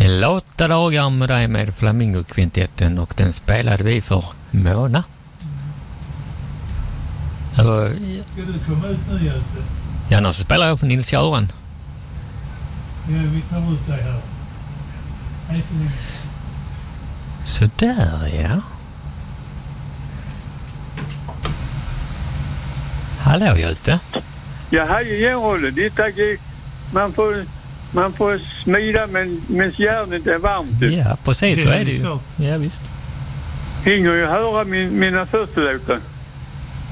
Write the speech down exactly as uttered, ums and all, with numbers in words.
Låta dagar med dig med Flamingo-kvintetten, och den spelade vi för Mona. Eller, ska du komma ut nu, Göte? ja, nu så spelar jag för Nils-Göran. Ja, vi tar ut dig här. Hej så länge. Så där, ja. Hallå, Göte. Ja, hej igen, Rolle. Det är man får man får smida men men järnet är varmt. Ja, precis så är det ju. Ja, visst. Hinner ju höra min, mina första låtar.